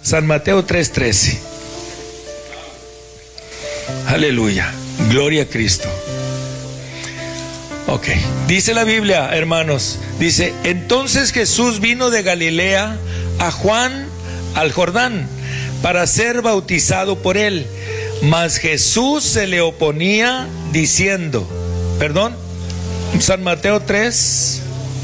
San Mateo 3:13. Aleluya, gloria a Cristo. Ok, dice la Biblia, hermanos, dice: entonces Jesús vino de Galilea a Juan al Jordán para ser bautizado por él, mas Jesús se le oponía diciendo, perdón, San Mateo 3.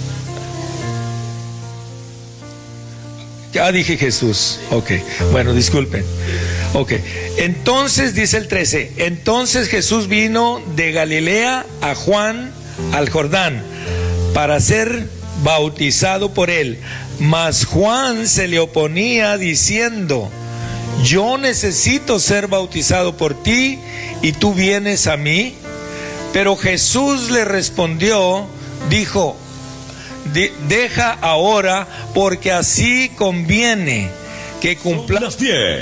Ya dije Jesús. Ok, bueno, disculpen. Ok, entonces dice el 13: entonces Jesús vino de Galilea a Juan al Jordán para ser bautizado por él, mas Juan se le oponía diciendo: yo necesito ser bautizado por ti y tú vienes a mí. Pero Jesús le respondió, dijo: deja ahora, porque así conviene que cumpla. Son las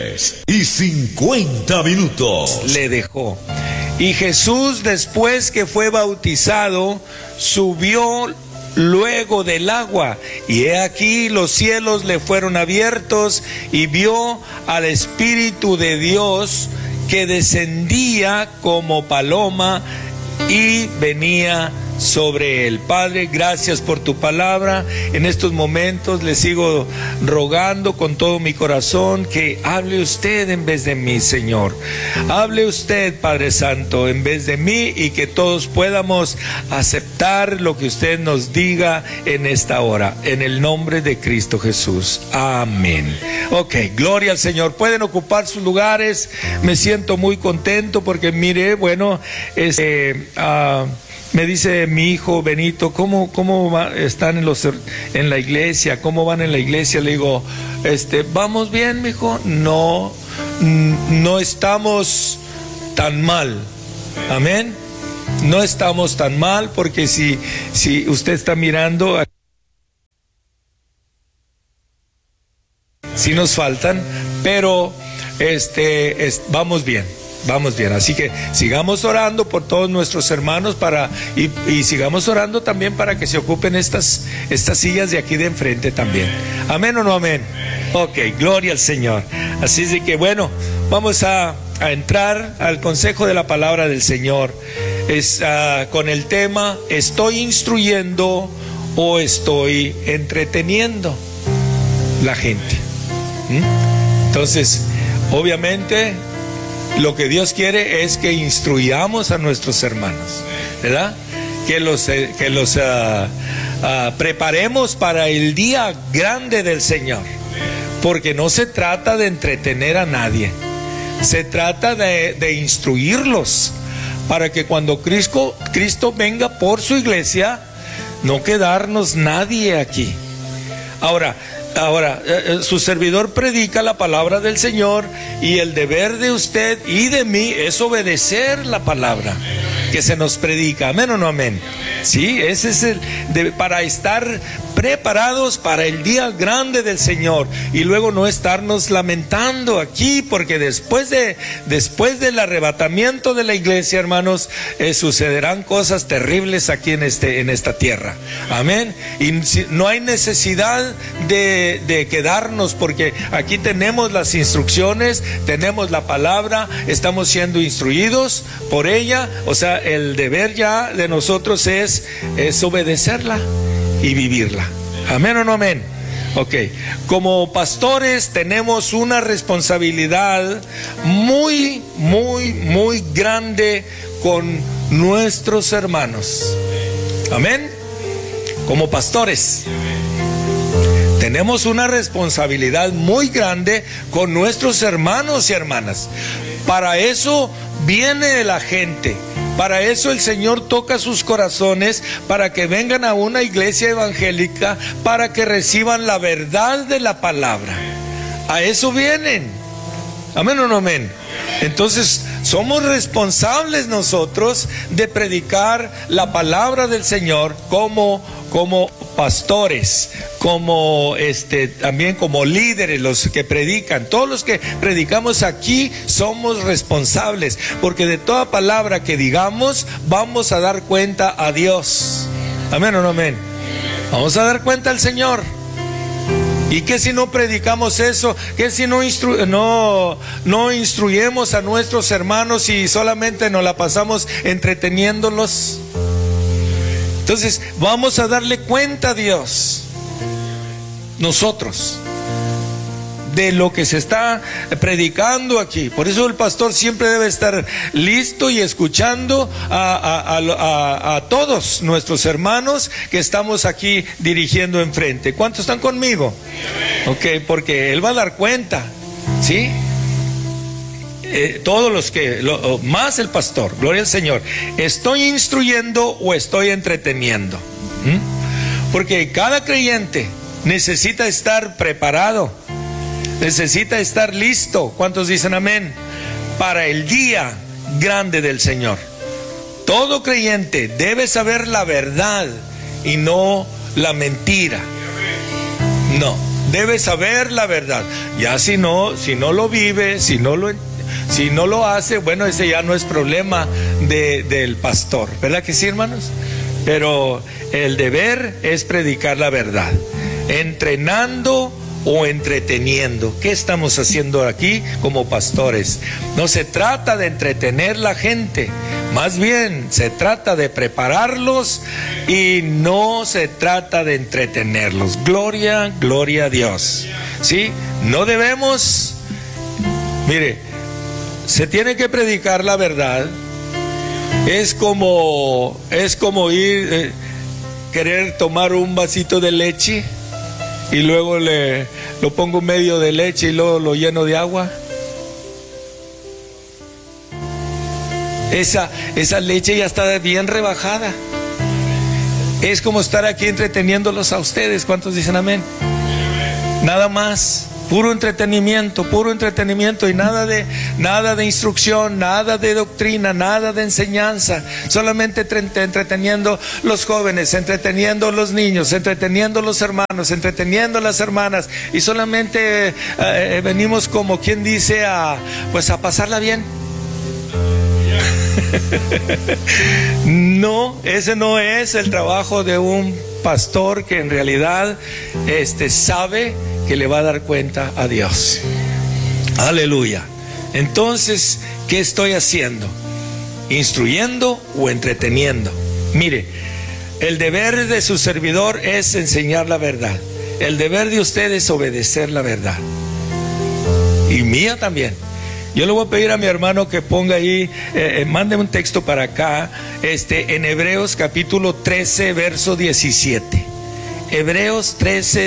10:50. Le dejó. Y Jesús, después que fue bautizado, subió luego del agua, y he aquí los cielos le fueron abiertos, y vio al Espíritu de Dios que descendía como paloma y venía sobre él. Padre, gracias por tu palabra. En estos momentos le sigo rogando con todo mi corazón que hable usted en vez de mí, Señor. Hable usted, Padre Santo, en vez de mí, y que todos podamos aceptar lo que usted nos diga en esta hora, en el nombre de Cristo Jesús. Amén. Ok, gloria al Señor. Pueden ocupar sus lugares. Me siento muy contento porque mire, bueno, me dice mi hijo Benito: ¿cómo están en la iglesia? ¿Cómo van en la iglesia? Le digo, ¿vamos bien, mijo? No estamos tan mal. Amén. No estamos tan mal, porque si usted está mirando, sí nos faltan, pero vamos bien. Vamos bien, así que sigamos orando por todos nuestros hermanos y sigamos orando también para que se ocupen estas sillas de aquí de enfrente también. ¿Amén o no amén? Ok, gloria al Señor. Así es de que bueno, vamos a entrar al consejo de la palabra del Señor. Con el tema: ¿estoy instruyendo o estoy entreteniendo la gente? Entonces, obviamente, lo que Dios quiere es que instruyamos a nuestros hermanos, ¿verdad? Que los preparemos para el día grande del Señor, porque no se trata de entretener a nadie, se trata de instruirlos, para que cuando Cristo venga por su iglesia, no quedarnos nadie aquí. Ahora, su servidor predica la palabra del Señor, y el deber de usted y de mí es obedecer la palabra que se nos predica. ¿Amén o no amén? Sí, ese es para estar preparados para el día grande del Señor, y luego no estarnos lamentando aquí, porque después del arrebatamiento de la iglesia, hermanos, sucederán cosas terribles aquí en esta tierra. Amén. Y no hay necesidad de quedarnos, porque aquí tenemos las instrucciones, tenemos la palabra, estamos siendo instruidos por ella. O sea, el deber ya de nosotros es obedecerla y vivirla. ¿Amén o no amén? Ok, como pastores tenemos una responsabilidad muy, muy, muy grande con nuestros hermanos. Amén. Como pastores tenemos una responsabilidad muy grande con nuestros hermanos y hermanas. Para eso viene la gente. Para eso el Señor toca sus corazones, para que vengan a una iglesia evangélica, para que reciban la verdad de la palabra. A eso vienen. ¿Amén o no amén? Entonces, somos responsables nosotros de predicar la palabra del Señor como pastores, también como líderes, los que predican. Todos los que predicamos aquí somos responsables, porque de toda palabra que digamos vamos a dar cuenta a Dios. ¿Amén o no amén? Vamos a dar cuenta al Señor. ¿Y qué si no predicamos eso? ¿Qué si no instruyemos a nuestros hermanos y solamente nos la pasamos entreteniéndolos? Entonces vamos a darle cuenta a Dios, nosotros, de lo que se está predicando aquí. Por eso el pastor siempre debe estar listo y escuchando a todos nuestros hermanos que estamos aquí dirigiendo enfrente. ¿Cuántos están conmigo? Ok, porque él va a dar cuenta, ¿sí? Todos los que, más el pastor, gloria al Señor. ¿Estoy instruyendo o estoy entreteniendo? Porque cada creyente necesita estar preparado, necesita estar listo. ¿Cuántos dicen amén? Para el día grande del Señor. Todo creyente debe saber la verdad y no la mentira. No, debe saber la verdad. Ya si no lo vive, si no lo hace, bueno, ese ya no es problema del pastor, ¿verdad que sí, hermanos? Pero el deber es predicar la verdad, entrenando o entreteniendo. ¿Qué estamos haciendo aquí como pastores? No se trata de entretener la gente, más bien se trata de prepararlos y no se trata de entretenerlos. Gloria a Dios. ¿Sí? No debemos, mire, se tiene que predicar la verdad. Es como ir, querer tomar un vasito de leche y luego lo pongo medio de leche y luego lo lleno de agua. Esa leche ya está bien rebajada. Es como estar aquí entreteniéndolos a ustedes. ¿Cuántos dicen amén? Nada más, puro entretenimiento y nada de instrucción, nada de doctrina, nada de enseñanza. Solamente entreteniendo los jóvenes, entreteniendo los niños, entreteniendo los hermanos, entreteniendo las hermanas. Y solamente venimos, como quien dice, a pasarla bien. No, ese no es el trabajo de un pastor que en realidad sabe que le va a dar cuenta a Dios. Aleluya. Entonces, ¿qué estoy haciendo? ¿Instruyendo o entreteniendo? Mire, el deber de su servidor es enseñar la verdad. El deber de usted es obedecer la verdad. Y mía también. Yo le voy a pedir a mi hermano que ponga ahí, mande un texto para acá, en Hebreos capítulo 13, verso 17. Hebreos 13,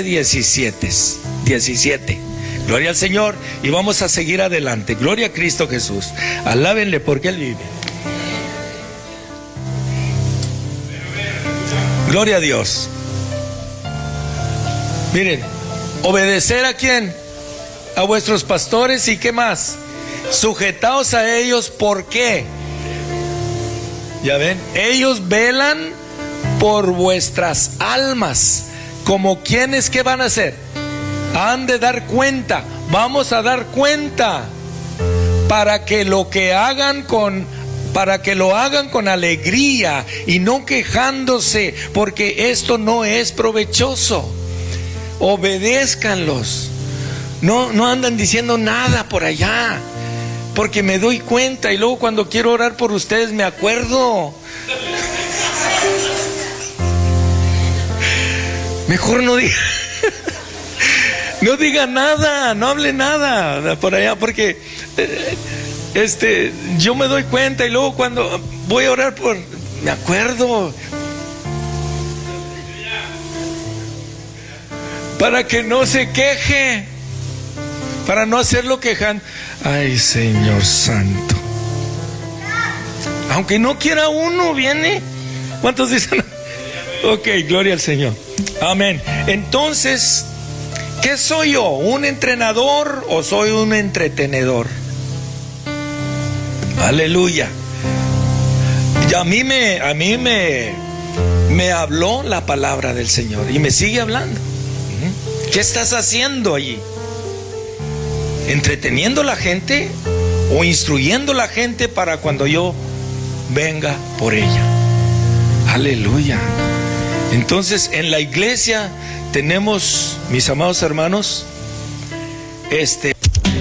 17. Gloria al Señor. Y vamos a seguir adelante. Gloria a Cristo Jesús. Alábenle porque Él vive. Gloria a Dios. Miren, obedecer a quién? A vuestros pastores. ¿Y qué más? Sujetaos a ellos. ¿Por qué? Ya ven, ellos velan por vuestras almas, como quienes, ¿qué van a hacer? Han de dar cuenta. Vamos a dar cuenta para que lo hagan con alegría y no quejándose, porque esto no es provechoso. Obedézcanlos. No andan diciendo nada por allá, porque me doy cuenta y luego cuando quiero orar por ustedes me acuerdo. Mejor no diga no diga nada, no hable nada por allá, porque yo me doy cuenta y luego cuando voy a orar me acuerdo. Para que no se queje, para no hacerlo quejando. Ay, Señor Santo. Aunque no quiera uno, viene. ¿Cuántos dicen? Ok, gloria al Señor. Amén. Entonces, ¿qué soy yo? ¿Un entrenador o soy un entretenedor? Aleluya. Y a mí me habló la palabra del Señor y me sigue hablando. ¿Qué estás haciendo allí? ¿Entreteniendo a la gente o instruyendo a la gente para cuando yo venga por ella? Aleluya. Entonces, en la iglesia tenemos, mis amados hermanos,